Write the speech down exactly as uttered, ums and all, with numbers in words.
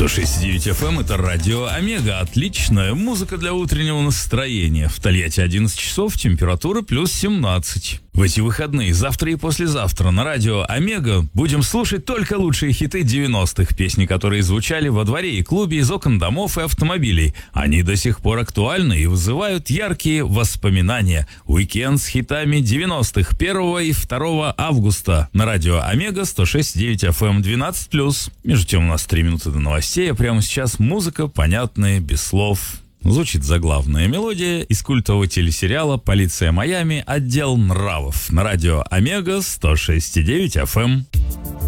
сто шесть и девять эф эм — это радио Омега. Отличная музыка для утреннего настроения. В Тольятти одиннадцать часов, температура плюс семнадцать. В эти выходные, завтра и послезавтра на радио Омега будем слушать только лучшие хиты девяностых, песни, которые звучали во дворе и клубе, из окон домов и автомобилей. Они до сих пор актуальны и вызывают яркие воспоминания. Уикенд с хитами девяностых, первого и второго августа на радио Омега, сто шесть и девять эф эм, двенадцать плюс. Между тем у нас три минуты до новостей, а прямо сейчас музыка, понятная, без слов. Звучит заглавная мелодия из культового телесериала «Полиция Майами. Отдел нравов» на радио Омега, сто шесть и девять эф эм.